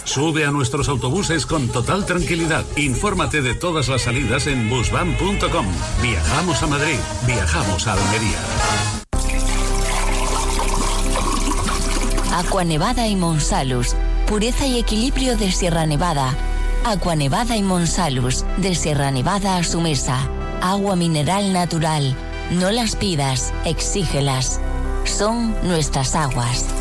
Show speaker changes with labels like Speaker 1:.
Speaker 1: Sube a nuestros autobuses con total tranquilidad. Infórmate de todas las salidas en busvan.com. Viajamos a Madrid, viajamos a Almería.
Speaker 2: Aqua Nevada y Monsalus. Pureza y equilibrio de Sierra Nevada. Aqua Nevada y Monsalus. De Sierra Nevada a su mesa. Agua mineral natural. No las pidas, exígelas. Son nuestras aguas.